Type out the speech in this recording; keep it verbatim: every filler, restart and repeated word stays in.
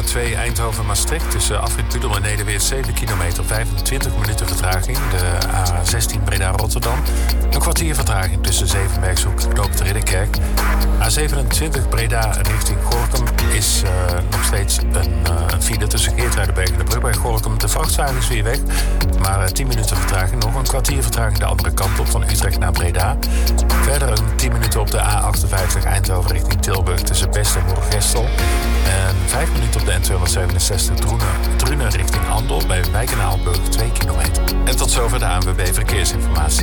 A twee Eindhoven-Maastricht tussen Afrit Budel en Nederweert zeven kilometer, vijfentwintig minuten vertraging. De A zestien Breda-Rotterdam. Een kwartier vertraging tussen Zevenbergshoek en Knoop te Ridderkerk. A zevenentwintig Breda richting Gorinchem is uh, nog steeds een, uh, een file tussen Geertruidenberg en de brug bij Gorinchem. De vrachtwagen is weer weg, maar uh, tien minuten vertraging. Nog een kwartier vertraging de andere kant op van Utrecht naar Breda. Verder een tien minuten op de A achtenvijftig Eindhoven richting Tilburg tussen Best en Moergestel. En vijf minuten op de N tweehonderdzevenenzestig Drunen, Drunen richting Andel bij Wijk en Aalburg twee kilometer. En tot zover de A N W B Verkeersinformatie.